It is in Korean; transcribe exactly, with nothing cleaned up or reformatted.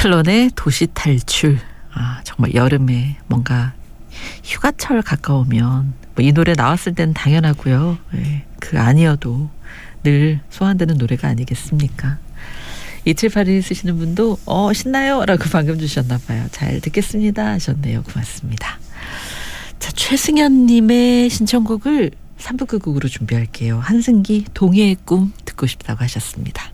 클론의 도시 탈출. 아, 정말 여름에 뭔가 휴가철 가까우면 뭐 이 노래 나왔을 때는 당연하고요. 네, 그 아니어도 늘 소환되는 노래가 아니겠습니까? 이칠팔일 쓰시는 분도 어 신나요? 라고 방금 주셨나 봐요. 잘 듣겠습니다 하셨네요. 고맙습니다. 자, 최승현님의 신청곡을 삼 부 끝곡으로 준비할게요. 한승기 동해의 꿈 듣고 싶다고 하셨습니다.